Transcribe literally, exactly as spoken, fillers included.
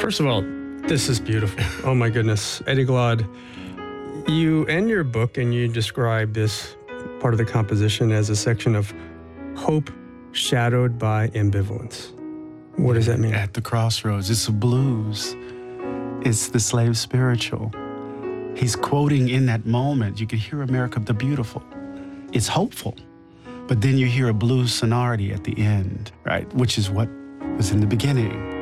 First of all, this is beautiful. Oh my goodness. Eddie Glaude, you end your book and you describe this part of the composition as a section of hope shadowed by ambivalence. What does that mean? At the crossroads. It's a blues. It's the slave spiritual. He's quoting in that moment. You can hear America the Beautiful. It's hopeful. But then you hear a blues sonority at the end, right? Which is what was in the beginning.